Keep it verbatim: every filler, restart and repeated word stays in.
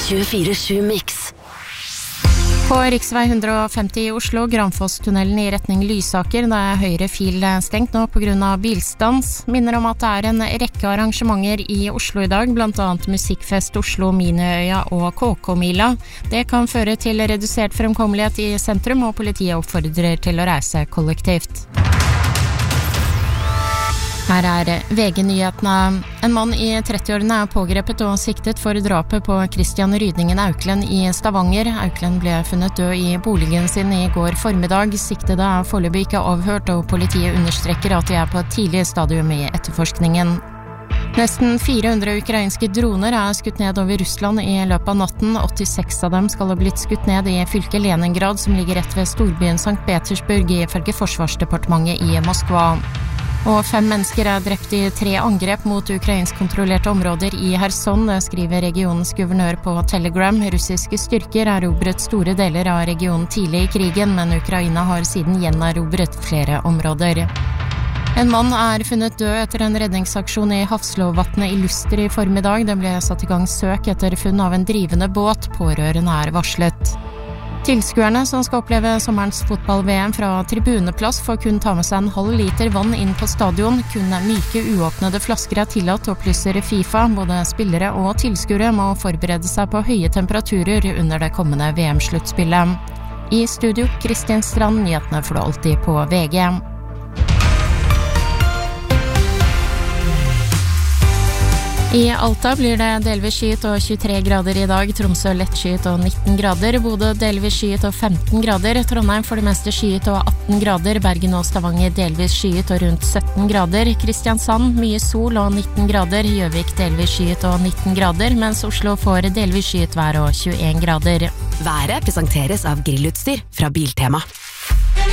tjuefire sju Mix. På riksvei hundre og femti i Oslo, Granfosstunnelen i retning Lysaker, det er høyre fil stengt nå på grunn av bilstans. Minner om at det er en rekke arrangementer i Oslo i dag, blant annet Musikkfest Oslo, Miniøya og K K-mila. Det kan føre til redusert fremkommelighet i sentrum, og politiet oppfordrer til å reise kollektivt. Her er V G-nyhetene. En mann i trettiårene er pågrepet og siktet for drapet på Christian Rydningen Auklend i Stavanger. Auklend ble funnet død i boligen sin i går formiddag. Siktede er foreløpig ikke avhørt, og politiet understreker at de er på et tidlig stadium i etterforskningen. Nesten fire hundre ukrainske droner er skutt ned over Russland i løpet av natten. åttiseks av dem skal ha blitt skutt ned i fylket Leningrad, som ligger rett ved storbyen Sankt Petersburg, ifølge Forsvarsdepartementet i Moskva. Og fem mennesker er drept i tre angrep mot ukrainsk-kontrollerte områder i Kherson, det skriver regionens guvernør på Telegram. Russiske styrker erobret store deler av regionen tidlig i krigen, men Ukraina har siden gjenerobret flere områder. En mann er funnet død etter en redningsaksjon i Hafslovatnet i Luster i formiddag. Det ble satt i gang søk etter funn av en drivende båt. Pårørende er varslet. Tilskuerne som skal oppleve sommerens fotball-V M fra tribuneplass får kun ta med seg en halv liter vann inn på stadion. Kun myke uåpnede flasker er tillatt, opplyser FIFA. Både spillere og tilskuere må forberede seg på høye temperaturer under det kommende V M-sluttspillet. I studio, Kristin Strand, nyhetene får du alltid på V G. I Alta blir det delvis skyet og tjuetre grader i dag, Tromsø lettskyet og nitten grader, Bodø delvis skyet og femten grader, Trondheim for det meste skyet og atten grader, Bergen og Stavanger delvis skyet og rundt sytten grader, Kristiansand mye sol og nitten grader, Gjøvik delvis skyet og nitten grader, mens Oslo får delvis skyet vær og tjueen grader. Været presenteres av grillutstyr fra Biltema.